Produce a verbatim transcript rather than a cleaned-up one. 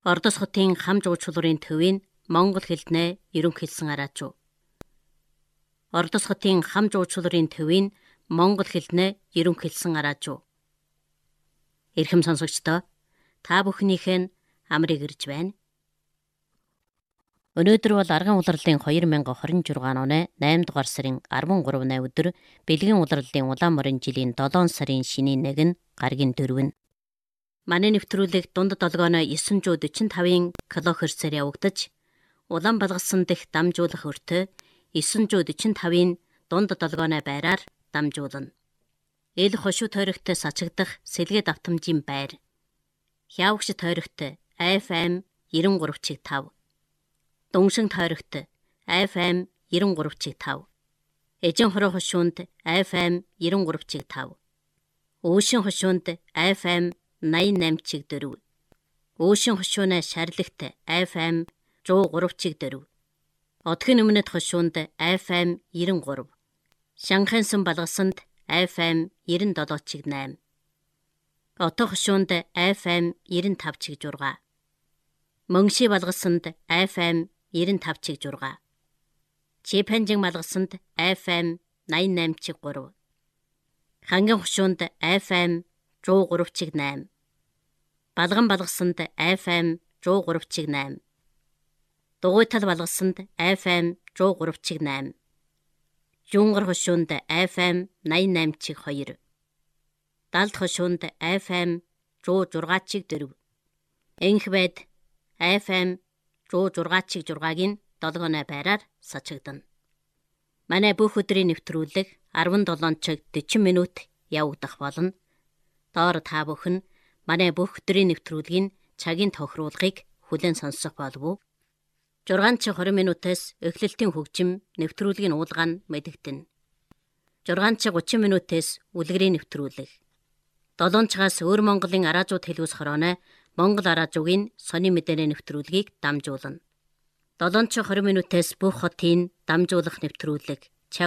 Ордос хотын хам жуулчлалын төвийн монгол хэлнээ ерөнхийлсэн араачуу. Ордос хотын хам жуулчлалын төвийн монгол хэлнээ ерөнхийлсэн араачуу. Эрхэм сонсогчдоо, та бүхнийхээ нь амрыг ирж байна. Өнөөдөр бол арган улирлын хоёр мянга хорин жургаан оны найман дугаар сарын арван гуравны өдөр бэлгийн улирлын улаан морин жилийн долоон сарын шинийн нэг нь гаргийн дөрөв. Манай нэвтрүүлэг дунд долгооно дев'ять сорок пять килохерцээр явагдаж, улаан балгасан дэх дамжуулах өртөө дев'ять сорок пять-ийн дунд долгооны байраар дамжуулна. Эл хошуу тойрогт сачигдах сэлгээ давтамжийн байр. Хявагш тойрогт эф эм девяносто три чиг пять. Дуншин тойрогт эф эм девяносто три чиг пять. Эжин хороо хошуунд эф эм девяносто три чиг пять. Өшин хошуунд эф эм восемьдесят восемь чиг четыре. Өшин хошууны шарлагт эф эм one oh three чиг четыре. Одгийн өмнөд хошуунд эф эм ninety three. Шанхайсан балгасанд эф эм ninety-seven чиг eight. Отоо хошуунд эф эм ninety-five чиг six. Мөнгши балгасанд эф эм ninety-five чиг six. Чипэнжин балгасанд эф эм ninety-eight чиг three. Ханган хошуунд эф эм one oh three чиг eight. Балган балгасанд эф эм one oh three чиг eight. Дугуйтал балгасанд эф эм one oh three чиг eight. Жунгар хошуунд эф эм ninety-eight чиг two. Далд хошуунд эф эм one oh six чиг four. Энх байд эф эм one oh six чиг six-гийн долгооны байраар сачигдана. Манай бүх өдрийн нэвтрүүлэг seventeen чиг forty минут явагдах болно. Доор та бүхэн манай бүх өдрийн нэвтрүүлгийн цагийн тохируулгыг хүлээн сонсох болов уу? six чиг twenty минутаас эхлэлтийн хөгжим нэвтрүүлгийн уулга нь мэдэгдэнэ. six чиг thirty минутаас үлгэрийн нэвтрүүлэг. seven чигаас өөр Монголын араажууд хэлбэс хорооны Монгол араажуугийн сони мэдээний нэвтрүүлгийг дамжуулна. seven чиг twenty минутаас бүх хотын дамжуулах нэвтрүүлэг.